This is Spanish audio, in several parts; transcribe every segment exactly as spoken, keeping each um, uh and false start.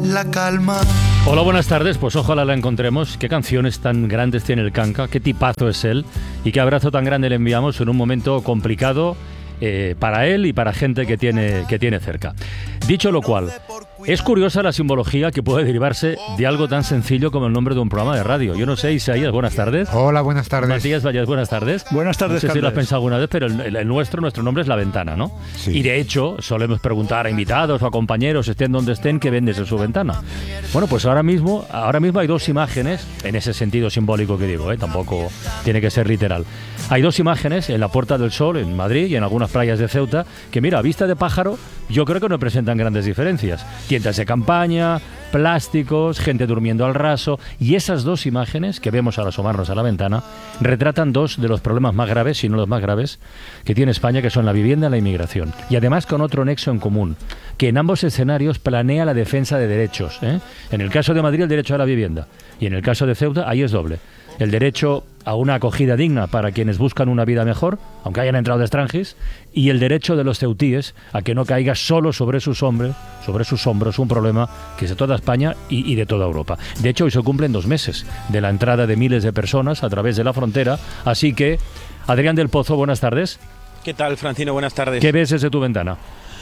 la calma. Hola, buenas tardes. Pues ojalá la encontremos. Qué canciones tan grandes tiene el Kanka, qué tipazo es él y qué abrazo tan grande le enviamos en un momento complicado eh, para él y para gente que tiene, que tiene cerca. Dicho lo cual, es curiosa la simbología que puede derivarse de algo tan sencillo como el nombre de un programa de radio. Yo no sé, Isaías, buenas tardes. Hola, buenas tardes. Matías Valles, buenas tardes. Buenas tardes, No sé Carles. si lo has pensado alguna vez, pero el, el nuestro, nuestro nombre es La Ventana, ¿no? Sí. Y de hecho, solemos preguntar a invitados o a compañeros, estén donde estén, ¿qué ven desde su ventana? Bueno, pues ahora mismo, ahora mismo hay dos imágenes, en ese sentido simbólico que digo, ¿eh? Tampoco tiene que ser literal. Hay dos imágenes en la Puerta del Sol, en Madrid, y en algunas playas de Ceuta, que mira, a vista de pájaro, yo creo que no presentan grandes diferencias. Tiendas de campaña, plásticos, gente durmiendo al raso, y esas dos imágenes que vemos al asomarnos a la ventana retratan dos de los problemas más graves, si no los más graves, que tiene España, que son la vivienda y la inmigración. Y además con otro nexo en común, que en ambos escenarios planea la defensa de derechos, ¿eh? En el caso de Madrid, el derecho a la vivienda, y en el caso de Ceuta, ahí es doble. El derecho a una acogida digna para quienes buscan una vida mejor, aunque hayan entrado de extranjis, y el derecho de los ceutíes a que no caiga solo sobre sus hombros, sobre sus hombros un problema que es de toda España y, y de toda Europa. De hecho, hoy se cumplen dos meses de la entrada de miles de personas a través de la frontera, así que, Adrián del Pozo, buenas tardes. ¿Qué tal, Francino? Buenas tardes. ¿Qué ves desde tu ventana?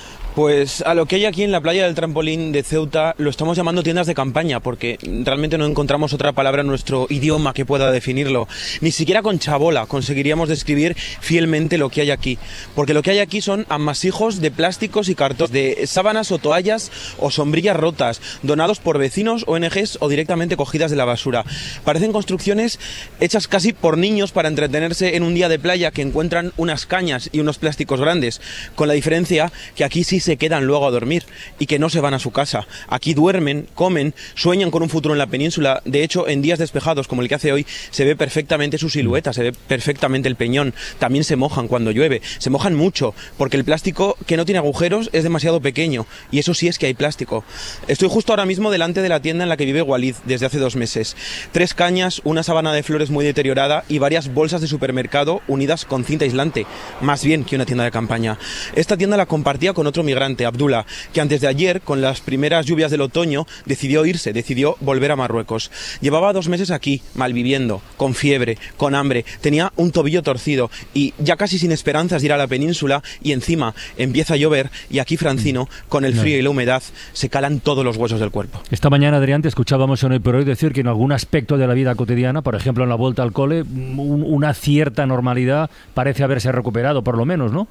Pues a lo que hay aquí en la playa del Trampolín de Ceuta lo estamos llamando tiendas de campaña, porque realmente no encontramos otra palabra en nuestro idioma que pueda definirlo. Ni siquiera con chabola conseguiríamos describir fielmente lo que hay aquí, porque lo que hay aquí son amasijos de plásticos y cartones, de sábanas o toallas o sombrillas rotas, donados por vecinos, O N Ges o directamente cogidas de la basura. Parecen construcciones hechas casi por niños para entretenerse en un día de playa, que encuentran unas cañas y unos plásticos grandes, con la diferencia que aquí sí se quedan luego a dormir y que no se van a su casa. Aquí duermen, comen, sueñan con un futuro en la península. De hecho, en días despejados como el que hace hoy, se ve perfectamente su silueta, se ve perfectamente el peñón. También se mojan cuando llueve, se mojan mucho, porque el plástico que no tiene agujeros es demasiado pequeño, y eso sí es que hay plástico. Estoy justo ahora mismo delante de la tienda en la que vive Walid desde hace dos meses. Tres cañas, una sabana de flores muy deteriorada y varias bolsas de supermercado unidas con cinta aislante, más bien que una tienda de campaña. Esta tienda la compartía con otro migrante, Abdullah, que antes de ayer, con las primeras lluvias del otoño, decidió irse, decidió volver a Marruecos. Llevaba dos meses aquí, malviviendo, con fiebre, con hambre, tenía un tobillo torcido y ya casi sin esperanzas de ir a la península, y encima empieza a llover y aquí, Francino, con el frío y la humedad, se calan todos los huesos del cuerpo. Esta mañana, Adrián, te escuchábamos en Hoy por Hoy decir que en algún aspecto de la vida cotidiana, por ejemplo en la vuelta al cole, un, una cierta normalidad parece haberse recuperado, por lo menos, ¿no?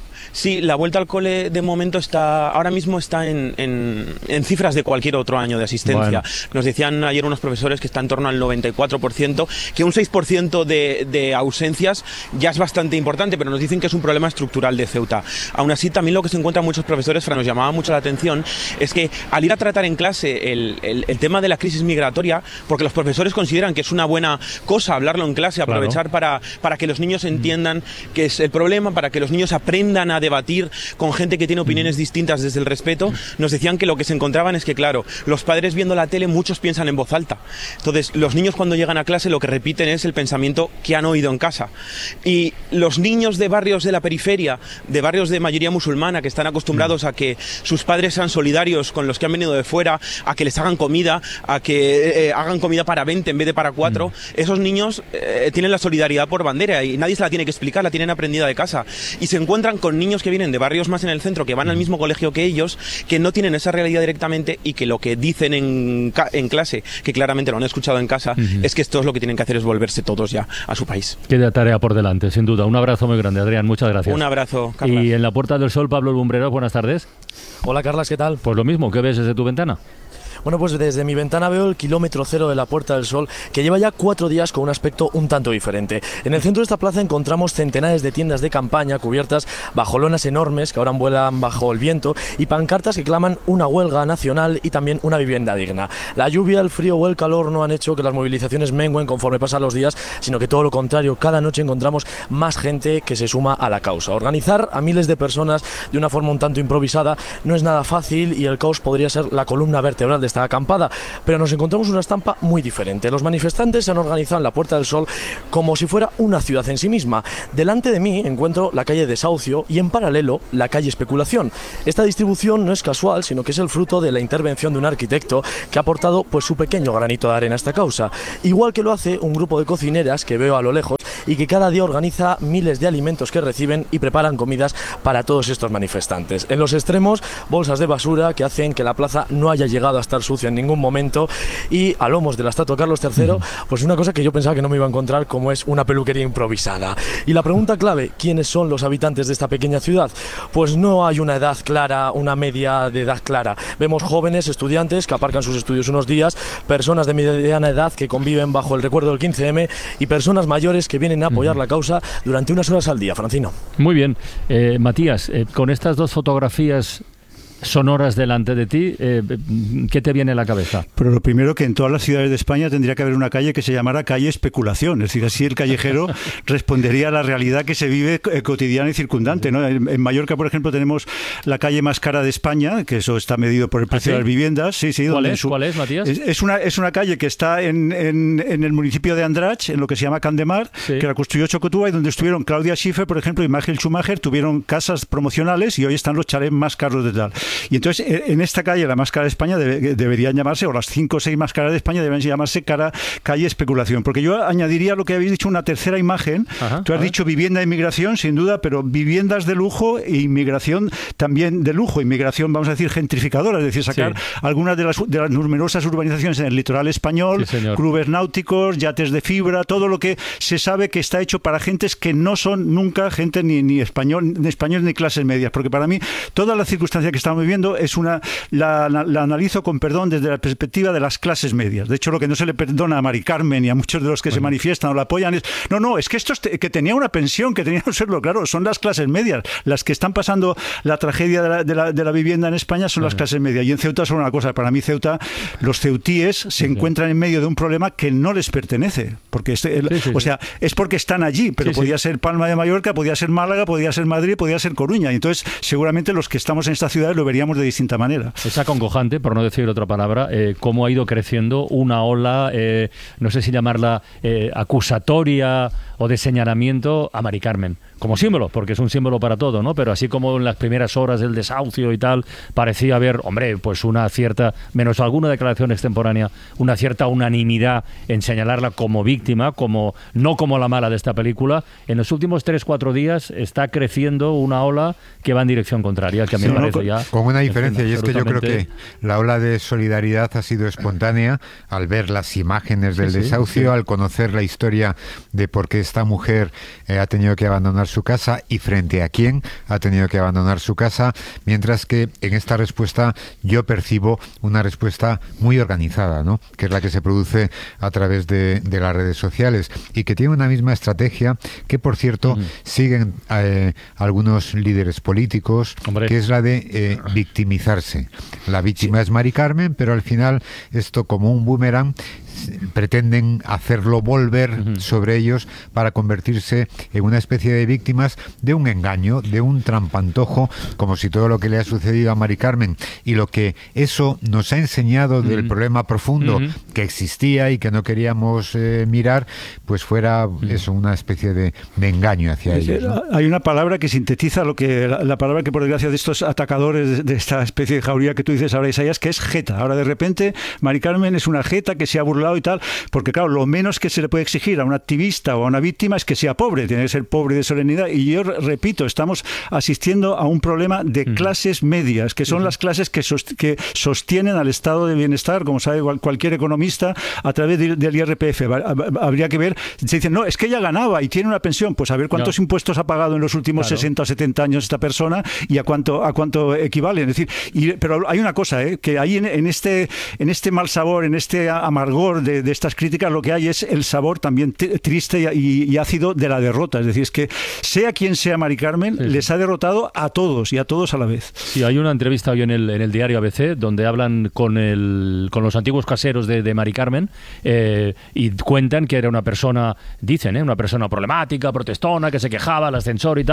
Sí, la vuelta al cole de momento está, ahora mismo está en, en, en cifras de cualquier otro año de asistencia. Bueno. Nos decían ayer unos profesores que está en torno al noventa y cuatro por ciento, que un seis por ciento de, de ausencias ya es bastante importante, pero nos dicen que es un problema estructural de Ceuta. Aún así, también lo que se encuentran muchos profesores, Fran, nos llamaba mucho la atención, es que al ir a tratar en clase el, el, el tema de la crisis migratoria, porque los profesores consideran que es una buena cosa hablarlo en clase, aprovechar claro. para, para que los niños entiendan qué es el problema, para que los niños aprendan a debatir con gente que tiene opiniones distintas desde el respeto, nos decían que lo que se encontraban es que, claro, los padres viendo la tele, muchos piensan en voz alta. Entonces, los niños cuando llegan a clase lo que repiten es el pensamiento que han oído en casa. Y los niños de barrios de la periferia, de barrios de mayoría musulmana, que están acostumbrados a que sus padres sean solidarios con los que han venido de fuera, a que les hagan comida, a que eh, hagan comida para veinte en vez de para cuatro, mm. esos niños eh, tienen la solidaridad por bandera y nadie se la tiene que explicar, la tienen aprendida de casa. Y se encuentran con niños que vienen de barrios más en el centro, que van al mismo colegio que ellos, que no tienen esa realidad directamente y que lo que dicen en, en clase, que claramente lo han escuchado en casa, uh-huh. es que esto es lo que tienen que hacer, es volverse todos ya a su país. Queda tarea por delante, sin duda. Un abrazo muy grande, Adrián, muchas gracias. Un abrazo, Carlas. Y en la Puerta del Sol, Pablo Lumbreras, buenas tardes. Hola, Carlas, ¿qué tal? Pues lo mismo, ¿qué ves desde tu ventana? Bueno, pues desde mi ventana veo el kilómetro cero de la Puerta del Sol, que lleva ya cuatro días con un aspecto un tanto diferente. En el centro de esta plaza encontramos centenares de tiendas de campaña cubiertas bajo lonas enormes que ahora vuelan bajo el viento y pancartas que claman una huelga nacional y también una vivienda digna. La lluvia, el frío o el calor no han hecho que las movilizaciones mengüen conforme pasan los días, sino que todo lo contrario, cada noche encontramos más gente que se suma a la causa. Organizar a miles de personas de una forma un tanto improvisada no es nada fácil y el caos podría ser la columna vertebral de esta acampada, pero nos encontramos una estampa muy diferente. Los manifestantes se han organizado en la Puerta del Sol como si fuera una ciudad en sí misma. Delante de mí encuentro la calle Desahucio y en paralelo la calle Especulación. Esta distribución no es casual, sino que es el fruto de la intervención de un arquitecto que ha aportado pues su pequeño granito de arena a esta causa. Igual que lo hace un grupo de cocineras que veo a lo lejos y que cada día organiza miles de alimentos que reciben y preparan comidas para todos estos manifestantes. En los extremos, bolsas de basura que hacen que la plaza no haya llegado a estar sucia en ningún momento, y a lomos de la estatua Carlos tercero, pues una cosa que yo pensaba que no me iba a encontrar, como es una peluquería improvisada. Y la pregunta clave, ¿quiénes son los habitantes de esta pequeña ciudad? Pues no hay una edad clara, una media de edad clara. Vemos jóvenes, estudiantes que aparcan sus estudios unos días, personas de mediana edad que conviven bajo el recuerdo del quince eme y personas mayores que vienen a apoyar la causa durante unas horas al día. Francino. Muy bien. Eh, Matías, eh, con estas dos fotografías sonoras delante de ti, eh, ¿qué te viene a la cabeza? Pero lo primero, que en todas las ciudades de España tendría que haber una calle que se llamara calle Especulación, es decir, así el callejero respondería a la realidad que se vive eh, cotidiana y circundante, ¿no? En, en Mallorca, por ejemplo, tenemos la calle más cara de España, que eso está medido por el precio ¿Ah, sí? de las viviendas. Sí, sí, ¿Cuál donde es? Su, ¿Cuál es, Matías? Es, es, una, es una calle que está en, en, en el municipio de Andratx, en lo que se llama Can de Mar, sí. que la construyó Chocotúa, y donde estuvieron Claudia Schiffer, por ejemplo, y Michael Schumacher, tuvieron casas promocionales, y hoy están los chalets más caros de tal. Y entonces, en esta calle, la más cara de España, debe, deberían llamarse, o las cinco o seis más caras de España deberían llamarse cara, calle Especulación. Porque yo añadiría lo que habéis dicho, una tercera imagen. Ajá, Tú has dicho vivienda e inmigración, sin duda, pero viviendas de lujo e inmigración también de lujo. Inmigración, vamos a decir, gentrificadora, es decir, sacar sí. algunas de las, de las numerosas urbanizaciones en el litoral español, sí, clubes náuticos, yates de fibra, todo lo que se sabe que está hecho para gentes que no son nunca gente ni, ni español, ni español ni clases medias. Porque para mí, toda la circunstancia que estamos viviendo es una La, la, la analizo con perdón desde la perspectiva de las clases medias. De hecho, lo que no se le perdona a Mari Carmen y a muchos de los que bueno. se manifiestan o la apoyan es, no, no, es que estos te, que tenía una pensión, que tenía que serlo, claro, son las clases medias. Las que están pasando la tragedia de la, de la, de la vivienda en España son uh-huh. las clases medias. Y en Ceuta son una cosa, para mí Ceuta, los ceutíes se uh-huh. encuentran en medio de un problema que no les pertenece. Porque este, el, sí, sí, o sea, es porque están allí, pero sí, podía sí. ser Palma de Mallorca, podía ser Málaga, podía ser Madrid, podía ser Coruña. Y entonces, seguramente los que estamos en esta ciudad lo veríamos de distinta manera. Es acongojante, por no decir otra palabra, eh, cómo ha ido creciendo una ola, eh, no sé si llamarla eh, acusatoria o de señalamiento a Mari Carmen, como símbolo, porque es un símbolo para todo, ¿no? Pero así como en las primeras horas del desahucio y tal, parecía haber, hombre, pues una cierta, menos alguna declaración extemporánea, una cierta unanimidad en señalarla como víctima, como no como la mala de esta película. En los últimos tres, cuatro días está creciendo una ola que va en dirección contraria, que a mí sí, me parece no, ya... Con una diferencia, y es que yo creo que la ola de solidaridad ha sido espontánea al ver las imágenes del sí, desahucio, sí, sí. al conocer la historia de por qué esta mujer eh, ha tenido que abandonar su casa y frente a quién ha tenido que abandonar su casa, mientras que en esta respuesta yo percibo una respuesta muy organizada, ¿no? Que es la que se produce a través de, de las redes sociales y que tiene una misma estrategia que, por cierto, uh-huh. siguen eh, algunos líderes políticos, Hombre. que es la de eh, victimizarse. La víctima sí. es Mari Carmen, pero al final esto, como un boomerang, pretenden hacerlo volver uh-huh. sobre ellos para convertirse en una especie de víctimas de un engaño, de un trampantojo, como si todo lo que le ha sucedido a Mari Carmen y lo que eso nos ha enseñado uh-huh. del problema profundo uh-huh. que existía y que no queríamos eh, mirar, pues fuera uh-huh. eso, una especie de, de engaño hacia es, ellos, ¿no? Hay una palabra que sintetiza lo que la, la palabra que por desgracia de estos atacadores de, de esta especie de jauría que tú dices ahora, Isaías, que es jeta. Ahora de repente Mari Carmen es una jeta que se ha burlado y tal, porque claro, lo menos que se le puede exigir a un activista o a una víctima es que sea pobre, tiene que ser pobre de solemnidad. Y yo repito, estamos asistiendo a un problema de uh-huh. clases medias, que son uh-huh. las clases que, sost- que sostienen al estado de bienestar, como sabe cualquier economista, a través de, del I R P F. Habría que ver, se dicen, no, es que ella ganaba y tiene una pensión, pues a ver cuántos no. impuestos ha pagado en los últimos claro. sesenta o setenta años esta persona y a cuánto a cuánto equivalen. Es decir, y, pero hay una cosa, ¿eh? que ahí en, en este en este mal sabor, en este amargor de, de estas críticas, lo que hay es el sabor también t- triste y, y ácido de la derrota. Es decir, es que sea quien sea Mari Carmen, sí. les ha derrotado a todos y a todos a la vez. Sí, hay una entrevista hoy en el, en el diario A B C donde hablan con el con los antiguos caseros de, de Mari Carmen eh, y cuentan que era una persona, dicen, ¿eh? una persona problemática, protestona, que se quejaba al ascensor y tal.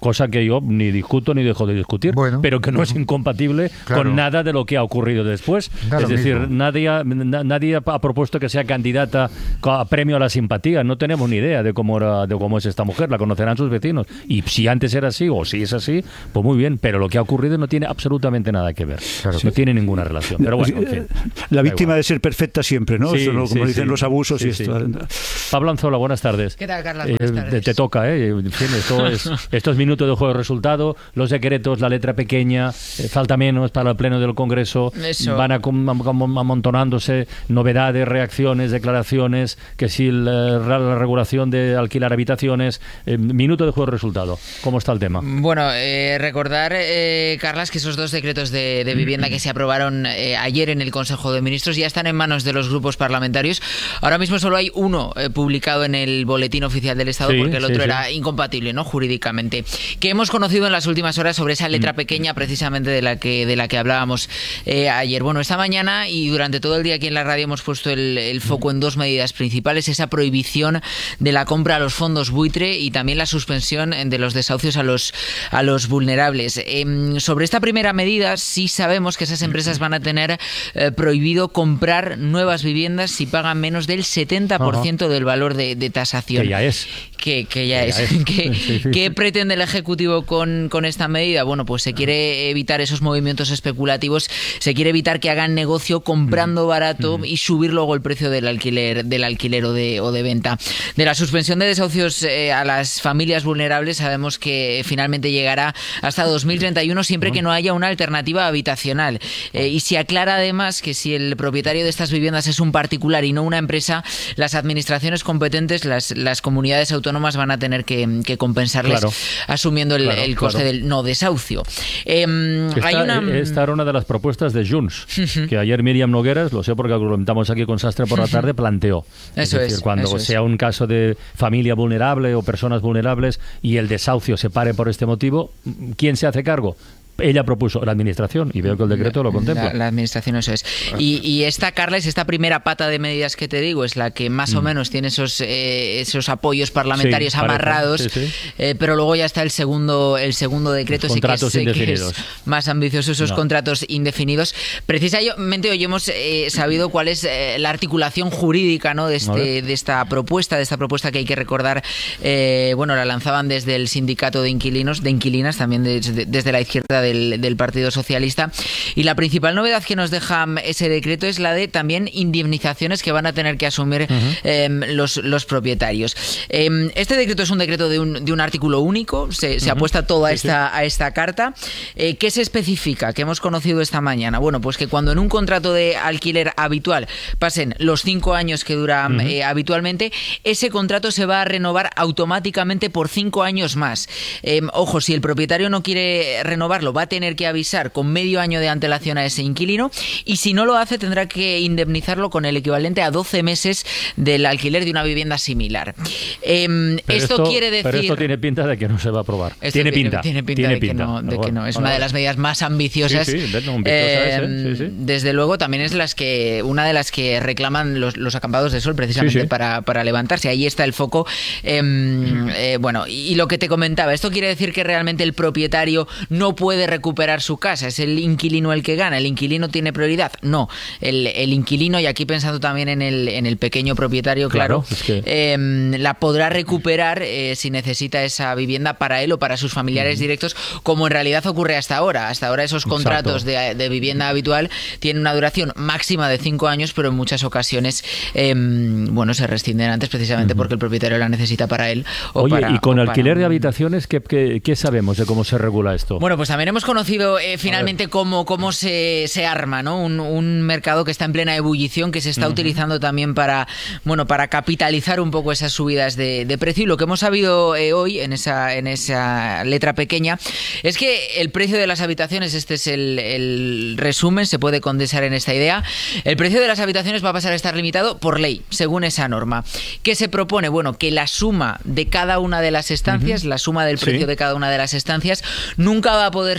cosa que yo ni discuto ni dejo de discutir, bueno, pero que no es incompatible claro. con nada de lo que ha ocurrido después. Da es decir, nadie, nadie ha propuesto que sea candidata a premio a la simpatía. No tenemos ni idea de cómo era, de cómo es esta mujer. La conocerán sus vecinos. Y si antes era así o si es así, pues muy bien. Pero lo que ha ocurrido no tiene absolutamente nada que ver. Claro. No tiene ninguna relación. Pero bueno, en fin. La víctima de ser perfecta siempre, ¿no? Sí, Eso, ¿no? Como sí, dicen sí. los abusos sí, y esto. Sí. Pablo Anzola, buenas tardes. ¿Qué tal, Carlas? Buenas tardes. Eh, te toca, ¿eh? En fin, esto es, esto es minuto de juego de resultado. Los decretos, la letra pequeña, eh, falta menos para el pleno del Congreso. Eso. Van a, a, amontonándose novedades, reacciones, declaraciones, que si la, la regulación de alquilar habitaciones. Eh, minuto de juego de resultado. ¿Cómo está el tema? Bueno, eh, recordar, eh, Carlas, que esos dos decretos de, de vivienda que se aprobaron eh, ayer en el Consejo de Ministros ya están en manos de los grupos parlamentarios. Ahora mismo solo hay uno eh, publicado en el Boletín Oficial del Estado, sí, porque el otro sí, era sí. incompatible, ¿no? Jurídicamente. Que hemos conocido en las últimas horas sobre esa letra pequeña, precisamente de la que de la que hablábamos eh, ayer. Bueno, esta mañana y durante todo el día aquí en la radio hemos puesto el, el foco en dos medidas principales: esa prohibición de la compra a los fondos buitre y también la suspensión de los desahucios a los a los vulnerables. Eh, sobre esta primera medida, sí sabemos que esas empresas van a tener eh, prohibido comprar nuevas viviendas si pagan menos del setenta por ciento uh-huh. del valor de, de tasación. Que ya es. Que, que ya que es. Ya es. ¿Qué, sí, sí. ¿Qué pretende el Ejecutivo con, con esta medida? Bueno, pues se quiere evitar esos movimientos especulativos, se quiere evitar que hagan negocio comprando barato uh-huh. y subir luego el precio del alquiler, del alquiler o de, o de venta. De la suspensión de desahucios eh, a las familias vulnerables sabemos que finalmente llegará hasta dos mil treinta y uno siempre uh-huh. que no haya una alternativa habitacional. Eh, y se aclara además que si el propietario de estas viviendas es un particular y no una empresa, las administraciones competentes, las, las comunidades autónomas van a tener que, que compensarles claro. asumiendo el, claro, el coste claro. del no desahucio. Eh, esta, hay una... esta era una de las propuestas de Junts, uh-huh. que ayer Míriam Nogueras, lo sé porque lo comentamos aquí con Sastre por la tarde, planteó. Eso es decir, es, cuando eso sea es. un caso de familia vulnerable o personas vulnerables y el desahucio se pare por este motivo, ¿quién se hace cargo? Ella propuso la administración y veo que el decreto lo contempla. La, la administración, eso es. Y, y esta, Carles, esta primera pata de medidas que te digo es la que más mm. o menos tiene esos eh, esos apoyos parlamentarios sí, amarrados, sí, sí. Eh, pero luego ya está el segundo el segundo decreto, sí que, es, que es más ambicioso, esos no. contratos indefinidos. Precisamente hoy hemos eh, sabido cuál es eh, la articulación jurídica, ¿no? de, este, de esta propuesta, de esta propuesta que hay que recordar, eh, bueno, la lanzaban desde el sindicato de inquilinos, de inquilinas, también de, de, desde la izquierda Del, del Partido Socialista, y la principal novedad que nos deja ese decreto es la de también indemnizaciones que van a tener que asumir uh-huh. eh, los, los propietarios. Eh, este decreto es un decreto de un, de un artículo único, se, se uh-huh. apuesta todo a, sí, esta, sí. a esta carta. Eh, ¿Qué se especifica? ¿Qué hemos conocido esta mañana? Bueno, pues que cuando en un contrato de alquiler habitual pasen los cinco años que dura uh-huh. eh, habitualmente, ese contrato se va a renovar automáticamente por cinco años más. Eh, ojo, si el propietario no quiere renovarlo, va a tener que avisar con medio año de antelación a ese inquilino, y si no lo hace tendrá que indemnizarlo con el equivalente a doce meses del alquiler de una vivienda similar. Eh, esto, esto quiere decir... Pero esto tiene pinta de que no se va a aprobar. Tiene pinta. Tiene pinta, tiene de, pinta. Que no, de bueno, que no. Es bueno, una de las medidas más ambiciosas. Sí, sí, no, eh, sí, sí. Desde luego también es las que una de las que reclaman los, los acampados de sol precisamente sí, sí. Para, para levantarse. Ahí está el foco. Eh, eh, bueno, y, y lo que te comentaba, esto quiere decir que realmente el propietario no puede recuperar su casa, es el inquilino el que gana, el inquilino tiene prioridad. No, el, el inquilino, y aquí pensando también en el, en el pequeño propietario, claro, claro es que... eh, la podrá recuperar eh, si necesita esa vivienda para él o para sus familiares uh-huh. directos, como en realidad ocurre hasta ahora. Hasta ahora esos contratos de, de vivienda habitual tienen una duración máxima de cinco años, pero en muchas ocasiones eh, bueno, se rescinden antes precisamente uh-huh. porque el propietario la necesita para él. O Oye, para, y con o alquiler para... de habitaciones, ¿qué, qué, ¿qué sabemos de cómo se regula esto? Bueno, pues también hemos conocido eh, finalmente cómo, cómo se, se arma, ¿no? Un, un mercado que está en plena ebullición, que se está uh-huh. utilizando también para, bueno, para capitalizar un poco esas subidas de, de precio. Y lo que hemos sabido eh, hoy en esa, en esa letra pequeña es que el precio de las habitaciones, este es el, el resumen, se puede condensar en esta idea, el precio de las habitaciones va a pasar a estar limitado por ley, según esa norma. ¿Qué se propone? Bueno, que la suma de cada una de las estancias, uh-huh. la suma del precio sí. de cada una de las estancias, nunca va a poder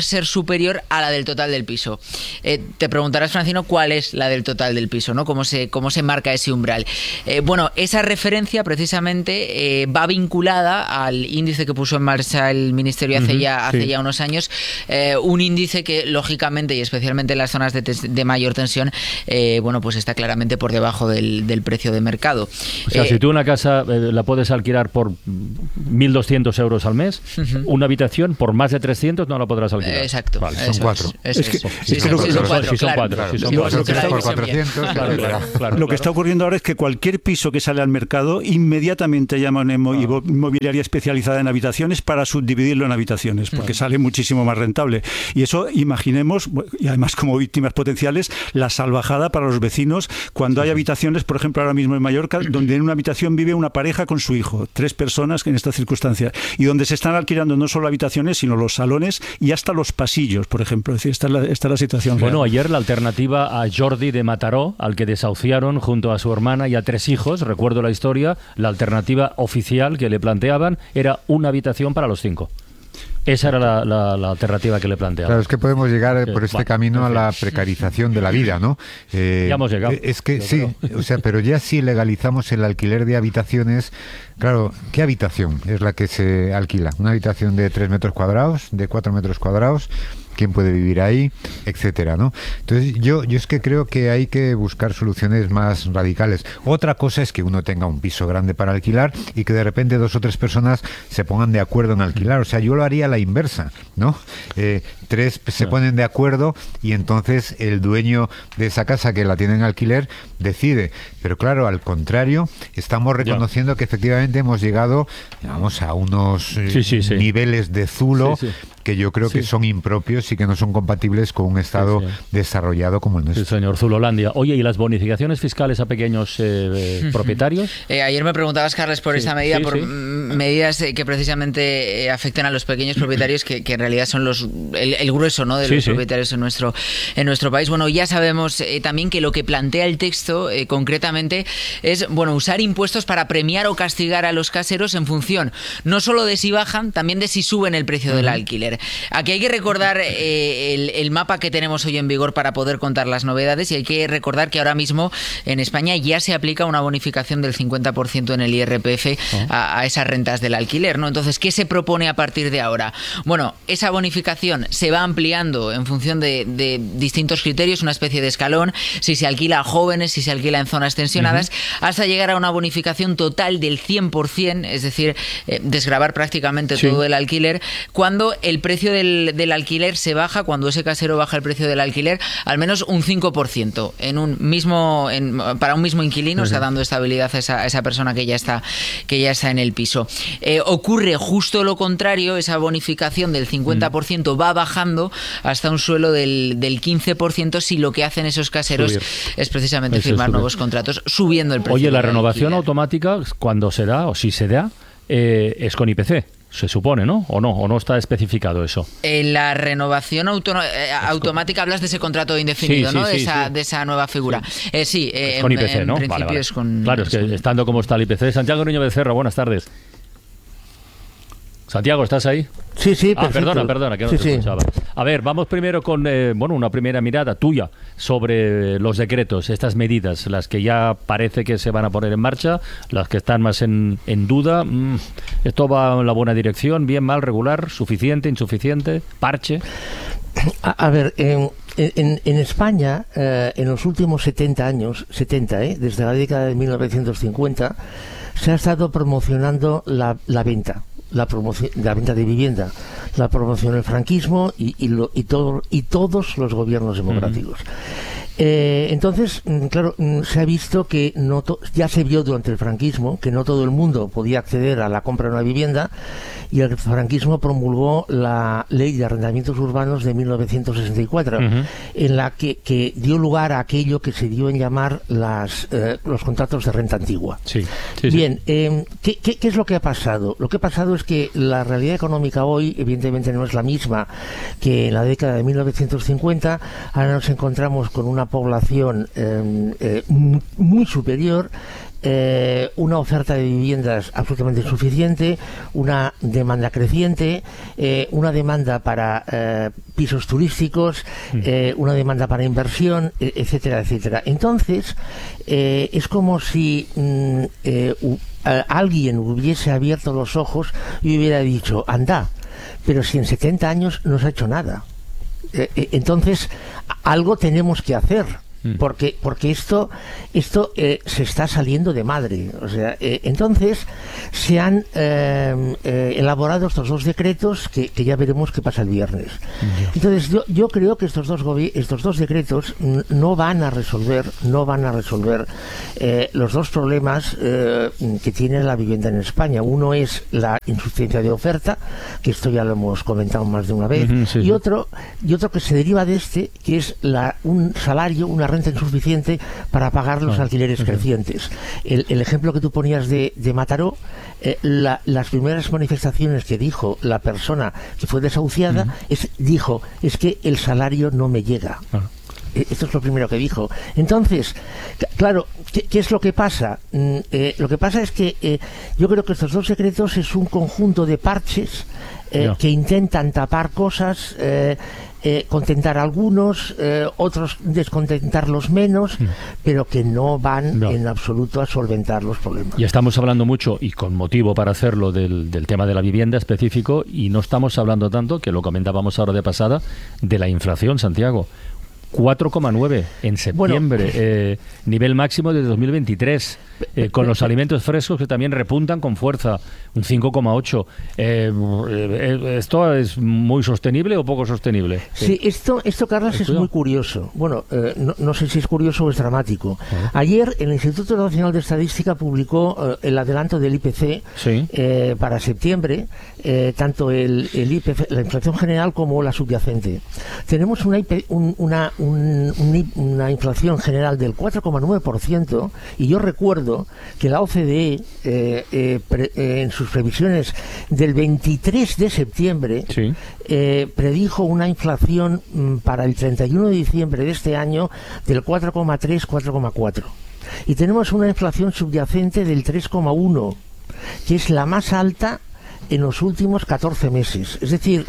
ser superior a la del total del piso. Eh, te preguntarás, Francino, ¿cuál es la del total del piso, ¿no? ¿Cómo se, cómo se marca ese umbral? Eh, bueno, esa referencia precisamente eh, va vinculada al índice que puso en marcha el Ministerio hace, uh-huh, ya, hace sí. ya unos años, eh, un índice que, lógicamente, y especialmente en las zonas de, de mayor tensión, eh, bueno, pues está claramente por debajo del, del precio de mercado. O sea, eh, si tú una casa eh, la puedes alquilar por mil doscientos euros al mes, uh-huh, una habitación por más de trescientos no la podrás alquilar. Exacto. Vale, son cuatro. Es, es que, si son cuatro. Lo que está ocurriendo ahora es que cualquier piso que sale al mercado inmediatamente llama a una inmobiliaria especializada en habitaciones para subdividirlo en habitaciones, porque sale muchísimo más rentable. Y eso, imaginemos, y además como víctimas potenciales, la salvajada para los vecinos cuando hay habitaciones, por ejemplo, ahora mismo en Mallorca, donde en una habitación vive una pareja con su hijo, tres personas en estas circunstancias, y donde se están alquilando no solo habitaciones, sino los salones y hasta los pasillos, por ejemplo. Es decir, esta es la, esta es la situación real. Bueno, ayer la alternativa a Jordi de Mataró, al que desahuciaron junto a su hermana y a tres hijos, recuerdo la historia, la alternativa oficial que le planteaban era una habitación para los cinco. Esa era la, la, la alternativa que le planteaba. Claro, es que podemos llegar por este bueno, camino a la precarización de la vida, ¿no? Eh, ya hemos llegado. Es que sí, creo. o sea, pero ya si legalizamos el alquiler de habitaciones, claro, ¿qué habitación es la que se alquila? ¿Una habitación de tres metros cuadrados, de cuatro metros cuadrados? ¿Quién puede vivir ahí? Etcétera, ¿no? Entonces, yo, yo es que creo que hay que buscar soluciones más radicales. Otra cosa es que uno tenga un piso grande para alquilar y que de repente dos o tres personas se pongan de acuerdo en alquilar. O sea, yo lo haría a la inversa, ¿no? Eh, tres se ponen de acuerdo y entonces el dueño de esa casa que la tiene en alquiler decide. Pero claro, al contrario, estamos reconociendo ya. que efectivamente hemos llegado, digamos, a unos eh, sí, sí, sí. niveles de zulo sí, sí. que yo creo sí. que son impropios y que no son compatibles con un Estado sí, sí. desarrollado como el nuestro. Sí, señor Zulolandia. Oye, ¿y las bonificaciones fiscales a pequeños eh, eh, propietarios? Eh, ayer me preguntabas, Carles, por sí, esa medida, sí, por sí. medidas que precisamente eh, afectan a los pequeños propietarios, que, que en realidad son los el, el grueso, ¿no?, de sí, los sí. propietarios en nuestro en nuestro país. Bueno, ya sabemos eh, también que lo que plantea el texto eh, concretamente es, bueno, usar impuestos para premiar o castigar a los caseros en función no solo de si bajan, también de si suben el precio uh-huh. del alquiler. Aquí hay que recordar eh, el, el mapa que tenemos hoy en vigor para poder contar las novedades, y hay que recordar que ahora mismo en España ya se aplica una bonificación del cincuenta por ciento en el I R P F uh-huh. a, a esas rentas del alquiler, ¿no? Entonces, ¿qué se propone a partir de ahora? Bueno, esa bonificación se va ampliando en función de, de distintos criterios, una especie de escalón, si se alquila a jóvenes, si se alquila en zonas tensionadas, uh-huh. hasta llegar a una bonificación total del cien por ciento, es decir, eh, desgravar prácticamente sí. todo el alquiler, cuando el precio del, del alquiler se baja, cuando ese casero baja el precio del alquiler, al menos un cinco por ciento en un mismo, en, para un mismo inquilino, uh-huh. está dando estabilidad a esa, a esa persona que ya está, que ya está en el piso. Eh, ocurre justo lo contrario, esa bonificación del cincuenta por ciento uh-huh. va bajando hasta un suelo del, del quince por ciento si lo que hacen esos caseros subir. es precisamente Eso firmar nuevos contratos, subiendo el precio. Oye, la renovación alquiler. automática, cuando se da, o si se da, eh, es con I P C. Se supone, ¿no? ¿O no? ¿O no está especificado eso? En la renovación auto eh, automática hablas de ese contrato indefinido, sí, sí, ¿no? De, sí, esa, sí. de esa nueva figura. Sí, eh, sí eh, con I P C, en, ¿no? En principio vale, vale. es con... Claro, es que estando como está el I P C. Santiago Niño Becerra, buenas tardes. Santiago, ¿estás ahí? Sí, sí, perfecto. Ah, perdona, perdona, que no sí, te sí. escuchaba. A ver, vamos primero con eh, bueno, una primera mirada tuya sobre los decretos, estas medidas, las que ya parece que se van a poner en marcha, las que están más en, en duda. Mm, ¿Esto va en la buena dirección? ¿Bien, mal, regular? ¿Suficiente, insuficiente? ¿Parche? A, a ver, en, en, en España, eh, en los últimos setenta años, setenta, eh, desde la década de mil novecientos cincuenta, se ha estado promocionando la, la venta. La, promoción, la venta de vivienda, la promoción del franquismo y, y, lo, y, todo, y todos los gobiernos democráticos. Uh-huh. Eh, entonces, claro, se ha visto que no to- ya se vio durante el franquismo que no todo el mundo podía acceder a la compra de una vivienda, y el franquismo promulgó la Ley de Arrendamientos Urbanos de mil novecientos sesenta y cuatro, uh-huh. en la que, que dio lugar a aquello que se dio en llamar las, eh, los contratos de renta antigua. Sí, sí, Bien, sí. Eh, ¿qué, qué, ¿qué es lo que ha pasado? Lo que ha pasado es que la realidad económica hoy, evidentemente, no es la misma que en la década de mil novecientos cincuenta. Ahora nos encontramos con una población eh, eh, muy superior, eh, una oferta de viviendas absolutamente insuficiente, una demanda creciente, eh, una demanda para eh, pisos turísticos, eh, una demanda para inversión, etcétera, etcétera. Entonces, eh, es como si mm, eh, u, a, alguien hubiese abierto los ojos y hubiera dicho, anda, pero si en setenta años no se ha hecho nada. Eh, eh, entonces, algo tenemos que hacer. Porque, porque esto, esto eh, se está saliendo de madre. O sea, eh, entonces se han eh, eh, elaborado estos dos decretos que, que ya veremos qué pasa el viernes. Entonces yo, yo creo que estos dos estos dos decretos no van a resolver, no van a resolver eh, los dos problemas eh, que tiene la vivienda en España. Uno es la insuficiencia de oferta, que esto ya lo hemos comentado más de una vez, uh-huh, sí, y sí. otro, y otro que se deriva de este, que es la, un salario, una renta insuficiente para pagar los ah, alquileres okay. crecientes. El, el ejemplo que tú ponías de, de Mataró, eh, la, las primeras manifestaciones que dijo la persona que fue desahuciada, uh-huh. es, dijo, es que el salario no me llega. Ah. Esto es lo primero que dijo. Entonces, claro, ¿qué, qué es lo que pasa? Mm, eh, lo que pasa es que eh, yo creo que estos dos decretos es un conjunto de parches eh, no. que intentan tapar cosas, eh, eh, contentar a algunos, eh, otros descontentarlos menos, mm. pero que no van no. en absoluto a solventar los problemas. Y estamos hablando mucho, y con motivo para hacerlo, del, del tema de la vivienda específico, y no estamos hablando tanto, que lo comentábamos ahora de pasada, de la inflación, Santiago. cuatro coma nueve en septiembre, bueno, eh, nivel máximo de dos mil veintitrés, eh, con los alimentos frescos que también repuntan con fuerza, un cinco coma ocho. Eh, eh, ¿Esto es muy sostenible o poco sostenible? Sí, esto, esto Carlos, es muy curioso. Bueno, eh, no, no sé si es curioso o es dramático. Uh-huh. Ayer el Instituto Nacional de Estadística publicó eh, el adelanto del I P C sí. eh, para septiembre, eh, tanto el, el I P C, la inflación general, como la subyacente. Tenemos una, I P, un, una Un, un, una inflación general del cuatro coma nueve por ciento, y yo recuerdo que la O C D E eh, eh, pre, eh, en sus previsiones del veintitrés de septiembre sí. eh, predijo una inflación mm, para el treinta y uno de diciembre de este año del cuatro coma tres, cuatro coma cuatro, y tenemos una inflación subyacente del tres coma uno, que es la más alta en los últimos catorce meses. Es decir,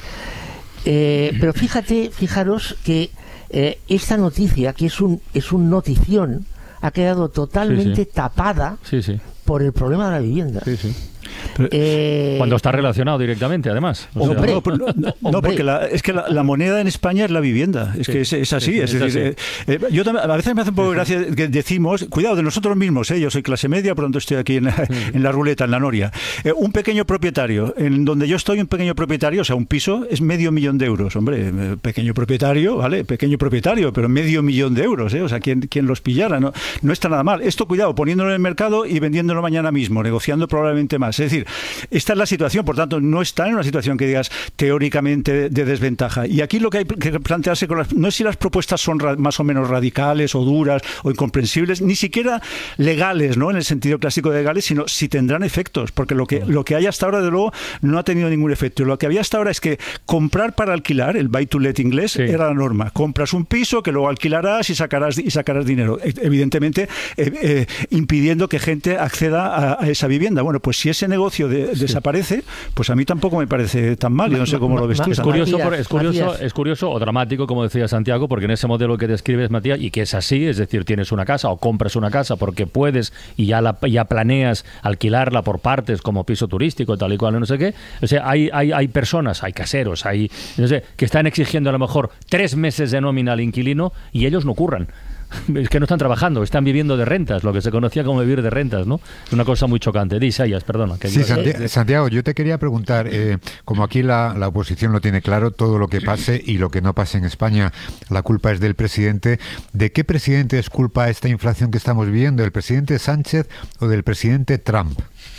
eh, pero fíjate, fijaros que Eh, esta noticia, que es un es un notición, ha quedado totalmente sí, sí. tapada sí, sí. por el problema de la vivienda. Sí, sí. Pero, eh, cuando está relacionado directamente, además. O hombre, sea, no, no, no, porque la, es que la, la moneda en España es la vivienda. Es sí, que es, es así. Sí, es, es decir, así. Eh, eh, yo también, a veces me hace un poco de gracia que decimos, cuidado, de nosotros mismos, eh, yo soy clase media, por lo tanto estoy aquí en, sí. en la ruleta, en la noria. Eh, un pequeño propietario, en donde yo estoy, un pequeño propietario, o sea, un piso, es medio millón de euros. Hombre, eh, pequeño propietario, ¿vale? Pequeño propietario, pero medio millón de euros, ¿eh? O sea, ¿quién, quién los pillara? No, no está nada mal. Esto, cuidado, poniéndolo en el mercado y vendiéndolo mañana mismo, negociando probablemente más. Es decir, esta es la situación, por tanto, no está en una situación que digas teóricamente de, de desventaja. Y aquí lo que hay que plantearse con las, no es si las propuestas son ra, más o menos radicales o duras o incomprensibles, ni siquiera legales, ¿no? En el sentido clásico de legales, sino si tendrán efectos, porque lo que, lo que hay hasta ahora, de luego, no ha tenido ningún efecto. Lo que había hasta ahora es que comprar para alquilar, el buy to let inglés, sí. era la norma. Compras un piso que luego alquilarás y sacarás, y sacarás dinero. Evidentemente, eh, eh, impidiendo que gente acceda a, a esa vivienda. Bueno, pues si ese negocio de, de desaparece, pues a mí tampoco me parece tan mal. Yo no sé cómo lo ves tú. Es curioso, por, es, curioso, es curioso o dramático, como decía Santiago, porque en ese modelo que describes, Matías, y que es así, es decir, tienes una casa o compras una casa porque puedes y ya la, ya planeas alquilarla por partes como piso turístico, tal y cual, no sé qué. O sea, hay, hay, hay personas, hay caseros, hay, no sé, que están exigiendo a lo mejor tres meses de nómina al inquilino y ellos no curran. Es que no están trabajando, están viviendo de rentas, lo que se conocía como vivir de rentas, ¿no? Es una cosa muy chocante. Dice Ayas, perdona. Que sí, yo... Santiago, Santiago, yo te quería preguntar, eh, como aquí la, la oposición lo tiene claro, todo lo que pase y lo que no pase en España, la culpa es del presidente. ¿De qué presidente es culpa esta inflación que estamos viviendo? ¿Del presidente Sánchez o del presidente Trump?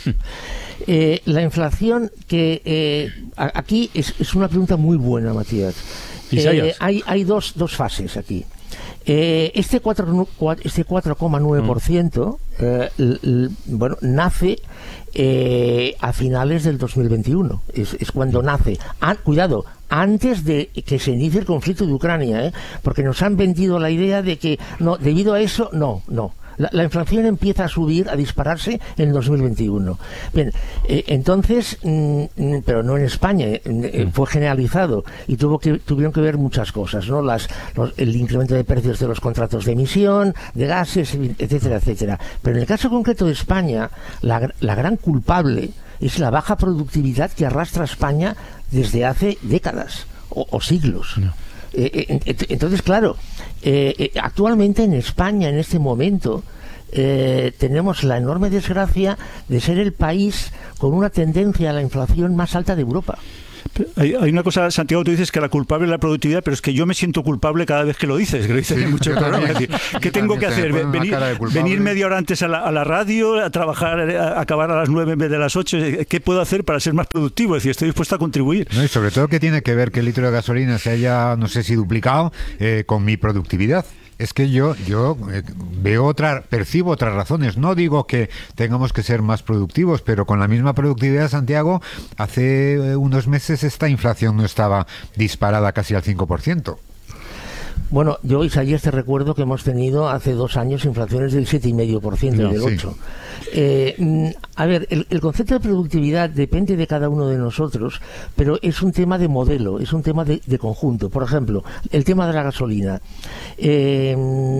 Eh, la inflación que eh, aquí es, es una pregunta muy buena, Matías. Eh, hay hay dos, dos fases aquí. Eh, este cuatro coma nueve por ciento eh, l, l, bueno, nace eh, a finales del dos mil veintiuno. Es, es cuando nace. Ah, cuidado, antes de que se inicie el conflicto de Ucrania, ¿eh? Porque nos han vendido la idea de que no, debido a eso, no, no. La, la inflación empieza a subir, a dispararse en dos mil veintiuno. Bien, eh, entonces, mm, pero no en España, eh, fue generalizado y tuvo que tuvieron que ver muchas cosas, ¿no? Las, los, el incremento de precios de los contratos de emisión, de gases, etcétera, etcétera. Pero en el caso concreto de España, la, la gran culpable es la baja productividad que arrastra España desde hace décadas o, o siglos. No. Eh, eh, entonces, claro, eh, eh, actualmente en España, en este momento, eh, tenemos la enorme desgracia de ser el país con una tendencia a la inflación más alta de Europa. Hay, hay una cosa, Santiago, tú dices que la culpable es la productividad, pero es que yo me siento culpable cada vez que lo dices, que lo dices sí, en muchos programas. Es decir, ¿qué tengo que hacer? Venir, venir media hora antes a la, a la radio, a trabajar, a acabar a las nueve en vez de las ocho. ¿Qué puedo hacer para ser más productivo? Es decir, estoy dispuesto a contribuir. No, y sobre todo, ¿qué tiene que ver que el litro de gasolina se haya, no sé si duplicado, eh, con mi productividad? Es que yo yo eh, veo otra, percibo otras razones. No digo que tengamos que ser más productivos, pero con la misma productividad, Santiago, hace eh, unos meses esta inflación no estaba disparada casi al cinco por ciento. Bueno, yo, Isaías, te recuerdo que hemos tenido hace dos años inflaciones del siete coma cinco por ciento y no, del ocho por ciento. Sí. Eh, a ver, el, el concepto de productividad depende de cada uno de nosotros, pero es un tema de modelo, es un tema de, de conjunto. Por ejemplo, el tema de la gasolina. Eh,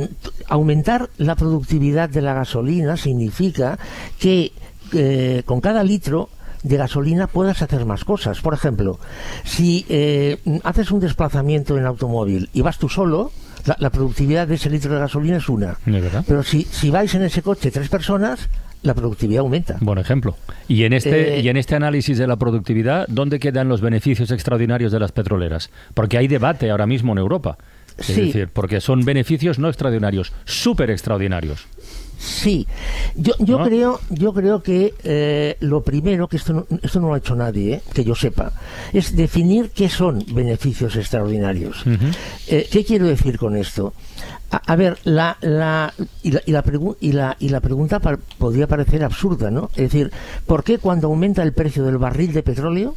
aumentar la productividad de la gasolina significa que eh, con cada litro de gasolina puedas hacer más cosas. Por ejemplo, si eh, haces un desplazamiento en automóvil y vas tú solo, la, la productividad de ese litro de gasolina es una. ¿Es verdad? Pero si, si vais en ese coche tres personas, la productividad aumenta. Buen ejemplo. Y en este eh, y en este análisis de la productividad, ¿dónde quedan los beneficios extraordinarios de las petroleras? Porque hay debate ahora mismo en Europa. Es sí. decir, porque son beneficios no extraordinarios, súper extraordinarios. Sí, yo, yo ¿no? creo yo creo que eh, lo primero, que esto no, esto no lo ha hecho nadie, eh, que yo sepa, es definir qué son beneficios extraordinarios. Uh-huh. eh, ¿Qué quiero decir con esto? A, a ver, la, la, y, la, y, la pregu- y, la, y la pregunta pa- podría parecer absurda, ¿no? Es decir, ¿por qué cuando aumenta el precio del barril de petróleo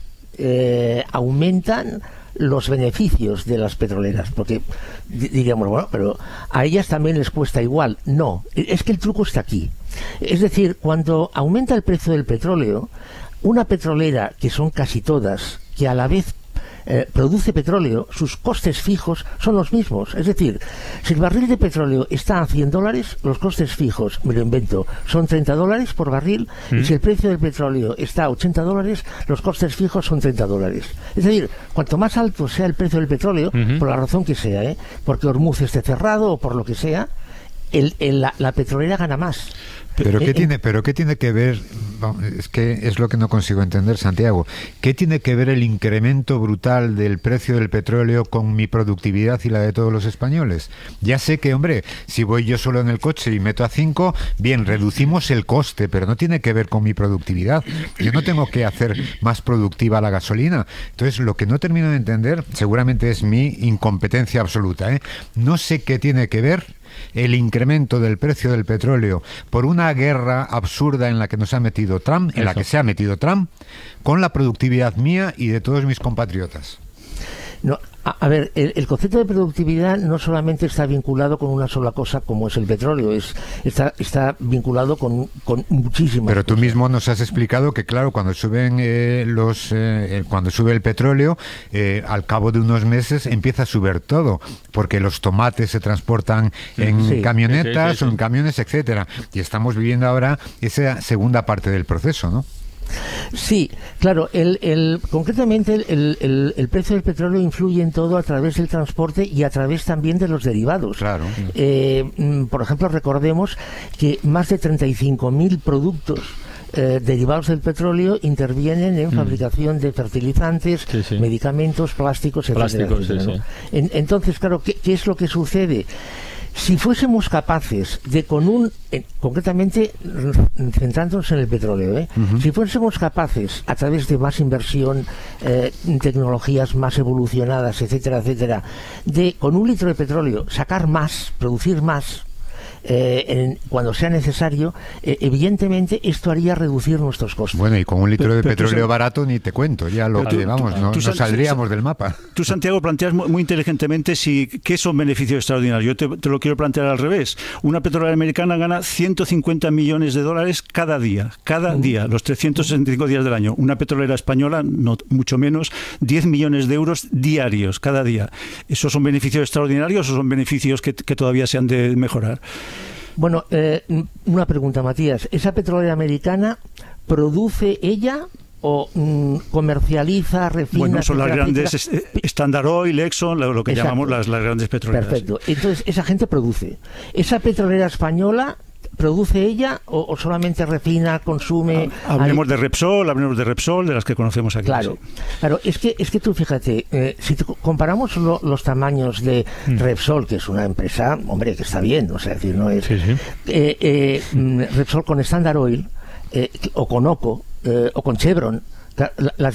eh, aumentan los beneficios de las petroleras? Porque diríamos, bueno, pero a ellas también les cuesta igual. No, es que el truco está aquí. Es decir, cuando aumenta el precio del petróleo, una petrolera, que son casi todas, que a la vez Eh, produce petróleo, sus costes fijos son los mismos. Es decir, si el barril de petróleo está a cien dólares, los costes fijos, me lo invento, son treinta dólares por barril, ¿Mm? Y si el precio del petróleo está a ochenta dólares, los costes fijos son treinta dólares. Es decir, cuanto más alto sea el precio del petróleo, uh-huh. por la razón que sea, ¿eh? porque Hormuz esté cerrado o por lo que sea, el, el, la, la petrolera gana más. Pero qué tiene, pero qué tiene que ver, es que es lo que no consigo entender, Santiago. ¿Qué tiene que ver el incremento brutal del precio del petróleo con mi productividad y la de todos los españoles? Ya sé que, hombre, si voy yo solo en el coche y meto a cinco, bien, reducimos el coste, pero no tiene que ver con mi productividad. Yo no tengo que hacer más productiva la gasolina. Entonces, lo que no termino de entender, seguramente es mi incompetencia absoluta, ¿eh? No sé qué tiene que ver el incremento del precio del petróleo por una guerra absurda en la que nos ha metido Trump, en Eso. la que se ha metido Trump, con la productividad mía y de todos mis compatriotas. No, a, a ver, el, el concepto de productividad no solamente está vinculado con una sola cosa como es el petróleo, es está está vinculado con, con muchísimas Pero tú cosas. mismo nos has explicado que, claro, cuando suben eh, los eh, cuando sube el petróleo, eh, al cabo de unos meses empieza a subir todo, porque los tomates se transportan en sí. camionetas sí, sí, sí, sí. o en camiones, etcétera. Y estamos viviendo ahora esa segunda parte del proceso, ¿no? Sí, claro, el, el, concretamente el, el, el precio del petróleo influye en todo a través del transporte y a través también de los derivados. Claro. Eh, por ejemplo, recordemos que más de treinta y cinco mil productos Eh, derivados del petróleo intervienen en mm. fabricación de fertilizantes, sí, sí. medicamentos, plásticos, etcétera. Plásticos, etcétera, sí, ¿no? sí. En, entonces, claro, ¿qué, ¿qué es lo que sucede? Si fuésemos capaces de con un, eh, concretamente centrándonos en el petróleo, ¿eh? uh-huh. si fuésemos capaces a través de más inversión, eh, tecnologías más evolucionadas, etcétera, etcétera, de con un litro de petróleo sacar más, producir más, eh, en, cuando sea necesario, eh, evidentemente esto haría reducir nuestros costos. Bueno, y con un litro pero, de pero petróleo tú, barato ni te cuento, ya lo que vamos, no, no saldríamos del mapa. Tú, Santiago, planteas muy inteligentemente si qué son beneficios extraordinarios. Yo te, te lo quiero plantear al revés. Una petrolera americana gana ciento cincuenta millones de dólares cada día, cada uh-huh. día, los trescientos sesenta y cinco días del año. Una petrolera española, no mucho menos, diez millones de euros diarios, cada día. ¿Esos son beneficios extraordinarios o son beneficios que, que todavía se han de mejorar? Bueno, eh, una pregunta, Matías. ¿Esa petrolera americana produce ella o mm, comercializa, refina? Bueno, son las grandes, Standard Oil, Exxon, lo, lo que Exacto. llamamos las, las grandes petroleras. Perfecto. Entonces, esa gente produce. ¿Esa petrolera española produce ella o, o solamente refina, consume? Ah, hablemos al... de Repsol, hablemos de Repsol, de las que conocemos aquí. Claro, sí. claro. Es que es que tú fíjate, eh, si comparamos lo, los tamaños de mm. Repsol, que es una empresa, hombre, que está bien, o sea, es decir, no es sí, sí. Eh, eh, Repsol con Standard Oil eh, o con Oco eh, o con Chevron. Las,